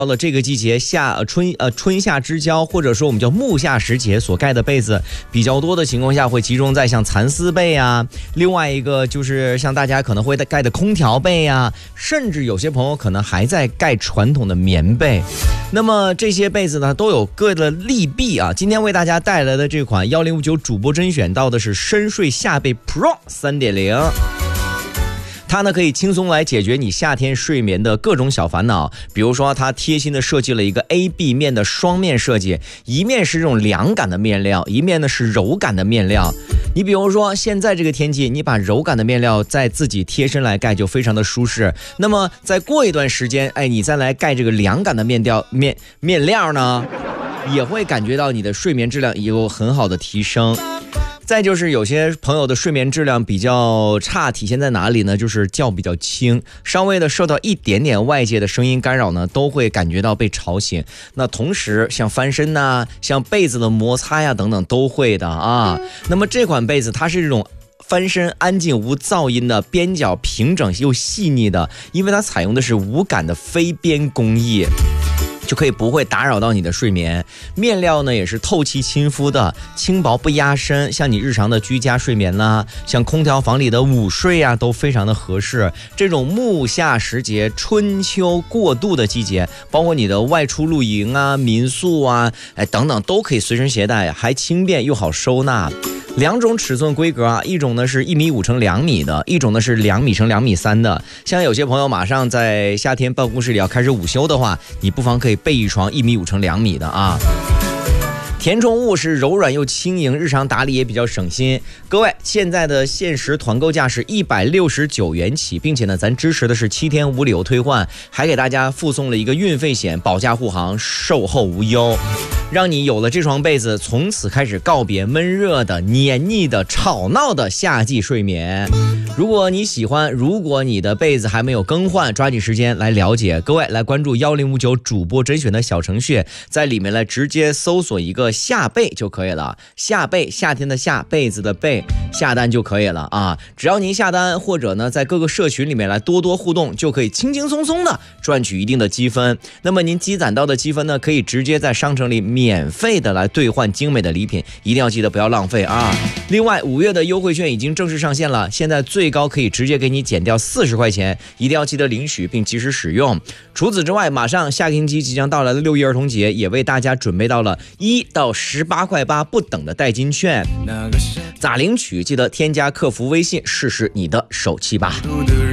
到了这个季节春夏之交，或者说我们叫木夏时节所盖的被子比较多的情况下，会集中在像蚕丝被啊，另外一个就是像大家可能会盖的空调被啊，甚至有些朋友可能还在盖传统的棉被。那么这些被子呢都有各的利弊啊。今天为大家带来的这款1059主播甄选到的是深睡夏被 Pro 3.0。它呢可以轻松来解决你夏天睡眠的各种小烦恼，比如说它贴心的设计了一个 A、B 面的双面设计，一面是这种凉感的面料，一面呢是柔感的面料。你比如说现在这个天气，你把柔感的面料再自己贴身来盖就非常的舒适。那么再过一段时间，你再来盖这个凉感的面料呢，也会感觉到你的睡眠质量有很好的提升。再就是有些朋友的睡眠质量比较差，体现在哪里呢？就是觉比较轻，稍微的受到一点点外界的声音干扰呢，都会感觉到被吵醒。那同时像翻身呐，像被子的摩擦呀等等都会的啊。那么这款被子它是这种翻身安静无噪音的，边角平整又细腻的，因为它采用的是无感的飞边工艺，就可以不会打扰到你的睡眠。面料呢也是透气亲肤的，轻薄不压身，像你日常的居家睡眠啦，像空调房里的午睡啊都非常的合适。这种木夏时节春秋过渡的季节，包括你的外出露营啊、民宿啊等等都可以随身携带，还轻便又好收纳。两种尺寸规格啊，一种呢是1.5米乘2米的，一种呢是2米乘2.3米的。像有些朋友马上在夏天办公室里要开始午休的话，你不妨可以备一床1.5米乘2米的啊。填充物是柔软又轻盈，日常打理也比较省心。各位，现在的限时团购价是169元起，并且呢，咱支持的是7天无理由退换，还给大家附送了一个运费险，保驾护航，售后无忧，让你有了这床被子，从此开始告别闷热的、黏腻的、吵闹的夏季睡眠。如果你喜欢，如果你的被子还没有更换，抓紧时间来了解。各位来关注1059主播甄选的小程序，在里面来直接搜索一个夏被就可以了。夏被，夏天的夏，被子的被，下单就可以了啊！只要您下单，或者呢在各个社群里面来多多互动，就可以轻轻松松的赚取一定的积分。那么您积攒到的积分呢，可以直接在商城里免费的来兑换精美的礼品，一定要记得不要浪费啊！另外，5月的优惠券已经正式上线了，现在最高可以直接给你减掉40块钱，一定要记得领取并及时使用。除此之外，马上下个星期即将到来的6一儿童节，也为大家准备到了1到18.8块不等的代金券。咋领取？记得添加客服微信试试你的手气吧。